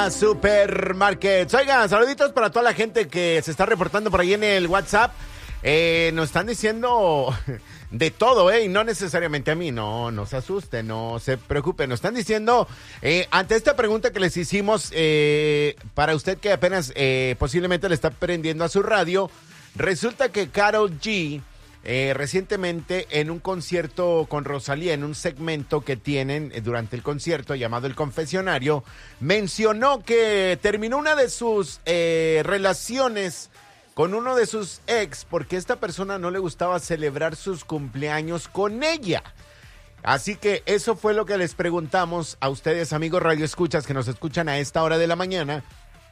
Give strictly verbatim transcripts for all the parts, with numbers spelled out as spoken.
Supermarkets. Oigan, saluditos para toda la gente que se está reportando por ahí en el WhatsApp. Eh, nos están diciendo de todo, ¿eh? Y no necesariamente a mí. No, no se asusten, no se preocupen. Nos están diciendo, eh, ante esta pregunta que les hicimos, eh, para usted que apenas eh, posiblemente le está prendiendo a su radio, resulta que Karol G, eh, recientemente en un concierto con Rosalía, en un segmento que tienen durante el concierto llamado El Confesionario, mencionó que terminó una de sus eh, relaciones con uno de sus ex porque esta persona no le gustaba celebrar sus cumpleaños con ella. Así que eso fue lo que les preguntamos a ustedes, amigos radioescuchas que nos escuchan a esta hora de la mañana.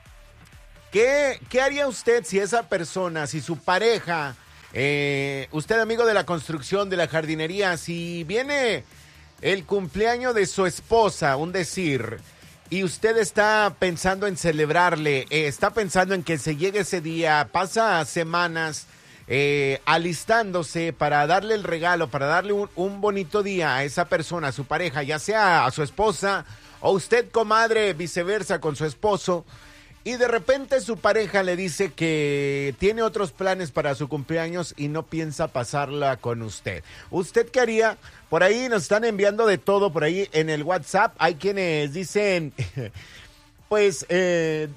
¿Qué, qué haría usted si esa persona, si su pareja, eh, usted amigo de la construcción, de la jardinería, si viene el cumpleaños de su esposa, un decir, y usted está pensando en celebrarle, eh, está pensando en que se llegue ese día, pasa semanas eh, alistándose para darle el regalo, para darle un, un bonito día a esa persona, a su pareja, ya sea a su esposa o usted, comadre, viceversa con su esposo, y de repente su pareja le dice que tiene otros planes para su cumpleaños y no piensa pasarla con usted. ¿Usted qué haría? Por ahí nos están enviando de todo, por ahí en el WhatsApp. Hay quienes dicen, pues, eh,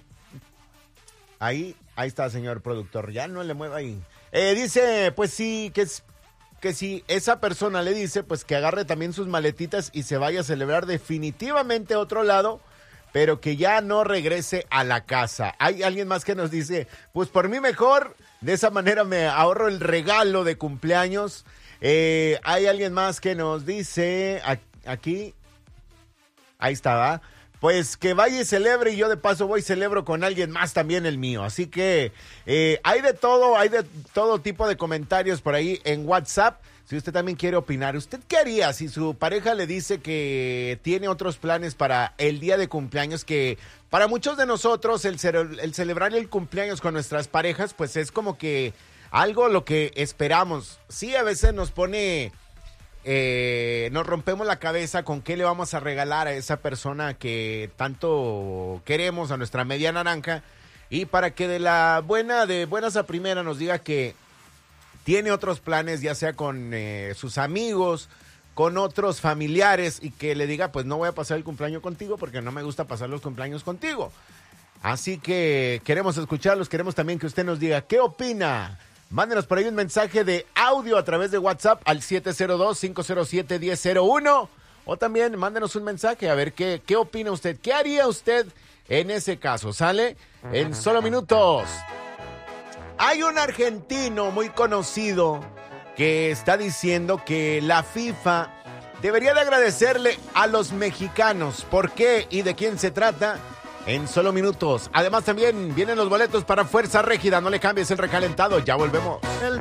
ahí, ahí está, señor productor, ya no le mueva ahí. Eh, dice, pues sí, que es... que si esa persona le dice, pues que agarre también sus maletitas y se vaya a celebrar definitivamente a otro lado, pero que ya no regrese a la casa. Hay alguien más que nos dice, pues por mí mejor, de esa manera me ahorro el regalo de cumpleaños. Eh, hay alguien más que nos dice, aquí, ahí está, ¿va? Pues que vaya y celebre y yo de paso voy y celebro con alguien más también el mío. Así que eh, hay de todo, hay de todo tipo de comentarios por ahí en WhatsApp. Si usted también quiere opinar, ¿usted qué haría si su pareja le dice que tiene otros planes para el día de cumpleaños? Que para muchos de nosotros el, ce- el celebrar el cumpleaños con nuestras parejas, pues es como que algo lo que esperamos. Sí, a veces nos pone... Eh, nos rompemos la cabeza con qué le vamos a regalar a esa persona que tanto queremos, a nuestra media naranja, y para que de la buena, de buenas a primera nos diga que tiene otros planes, ya sea con eh, sus amigos, con otros familiares, y que le diga, pues no voy a pasar el cumpleaños contigo porque no me gusta pasar los cumpleaños contigo. Así que queremos escucharlos, queremos también que usted nos diga qué opina. Mándenos por ahí un mensaje de audio a través de WhatsApp al siete cero dos, cinco cero siete, uno cero cero uno. O también mándenos un mensaje a ver qué, qué opina usted. ¿Qué haría usted en ese caso? ¿Sale? En solo minutos. Hay un argentino muy conocido que está diciendo que la FIFA debería de agradecerle a los mexicanos. ¿Por qué y de quién se trata? En solo minutos. Además también vienen los boletos para Fuerza Régida. No le cambies el recalentado. Ya volvemos. El